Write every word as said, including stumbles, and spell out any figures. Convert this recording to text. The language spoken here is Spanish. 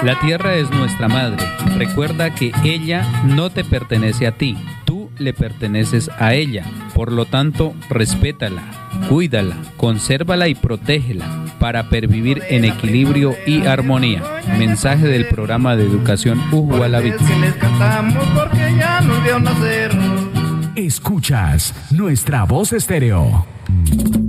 La tierra es nuestra madre. Recuerda que ella no te pertenece a ti. Tú le perteneces a ella. Por lo tanto, respétala, cuídala, consérvala y protégela para pervivir en equilibrio y armonía. Mensaje del programa de educación Ujualabit. Escuchas Nuestra Voz Estéreo.